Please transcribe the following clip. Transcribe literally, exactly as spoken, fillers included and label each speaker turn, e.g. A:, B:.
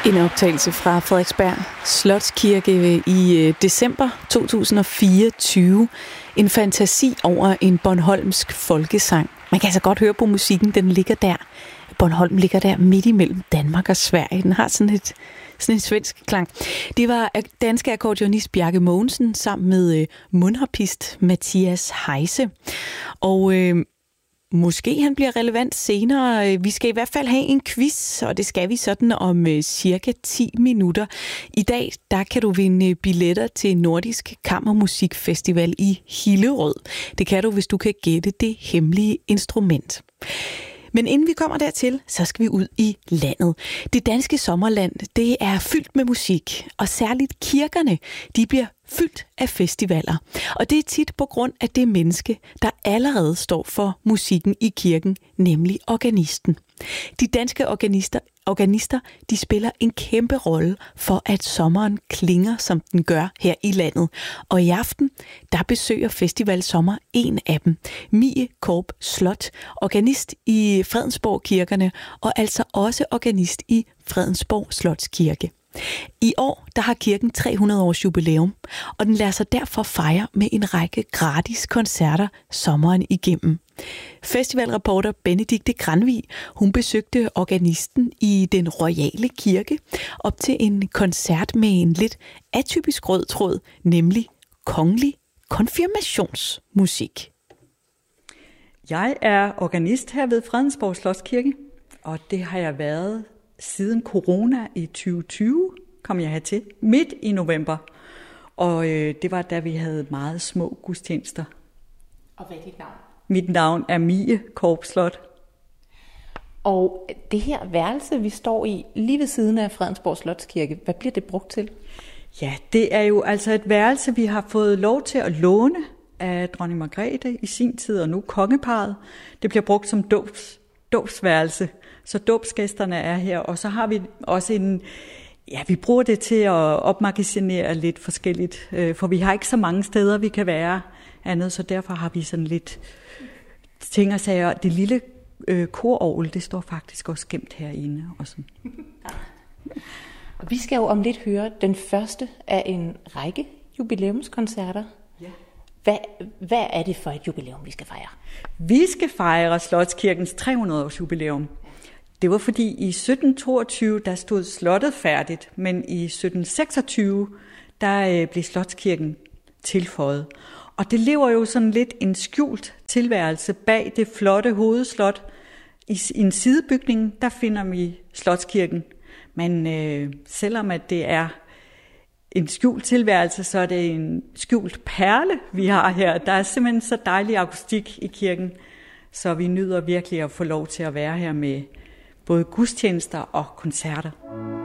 A: En optagelse fra Frederiksberg Slotskirke i december to tusind og fireogtyve. En fantasi over en bornholmsk folkesang. Man kan altså godt høre på musikken, den ligger der. Bornholm ligger der midt imellem Danmark og Sverige. Den har sådan et sådan en svensk klang. Det var danske akkordionist Bjarke Mogensen sammen med mundharpist Mathias Heise. Og øh, måske han bliver relevant senere. Vi skal i hvert fald have en quiz, og det skal vi sådan om cirka ti minutter. I dag, der kan du vinde billetter til Nordisk Kammermusikfestival i Hillerød. Det kan du, hvis du kan gætte det hemmelige instrument. Men inden vi kommer dertil, så skal vi ud i landet. Det danske sommerland, det er fyldt med musik, og særligt kirkerne, de bliver fyldt af festivaler. Og det er tit på grund af det menneske, der allerede står for musikken i kirken, nemlig organisten. De danske organister, organister, de spiller en kæmpe rolle for, at sommeren klinger, som den gør her i landet. Og i aften, der besøger Festival Sommer en af dem. Mie Korp Slot, organist i Fredensborg Kirkerne, og altså også organist i Fredensborg Slotskirke. I år, der har kirken tre hundrede års jubilæum, og den lader sig derfor fejre med en række gratis koncerter sommeren igennem. Festivalreporter Benedikte Granvig, hun besøgte organisten i den royale kirke op til en koncert med en lidt atypisk rød tråd, nemlig kongelig konfirmationsmusik.
B: Jeg er organist her ved Fredensborg Slotskirke, og det har jeg været siden corona i tyve tyve, kom jeg hertil, midt i november. Og øh, det var da vi havde meget små gudstjenester.
C: Og hvad er dit navn?
B: Mit navn er Mie Korp Slot.
C: Og det her værelse, vi står i lige ved siden af Fredensborg Slotskirke, hvad bliver det brugt til?
B: Ja, det er jo altså et værelse, vi har fået lov til at låne af dronning Margrethe i sin tid, og nu kongeparret. Det bliver brugt som dåbs, dåbsværelse, så dåbsgæsterne er her. Og så har vi også en, ja, vi bruger det til at opmagasinere lidt forskelligt, for vi har ikke så mange steder, vi kan være andet, så derfor har vi sådan lidt ting og sager. Det lille øh, kororgel, det står faktisk også gemt herinde. Og sådan.
C: Og vi skal jo om lidt høre den første af en række jubilæumskoncerter. Ja. Hvad, hvad er det for et jubilæum, vi skal fejre?
B: Vi skal fejre Slotskirkens tre hundrede års jubilæum. Det var fordi i sytten toogtyve, der stod slottet færdigt, men i sytten seksogtyve, der øh, blev Slotskirken tilføjet. Og det lever jo sådan lidt en skjult tilværelse bag det flotte hovedslot. I en sidebygning, der finder vi Slotskirken. Men øh, selvom at det er en skjult tilværelse, så er det en skjult perle, vi har her. Der er simpelthen så dejlig akustik i kirken, så vi nyder virkelig at få lov til at være her med både gudstjenester og koncerter.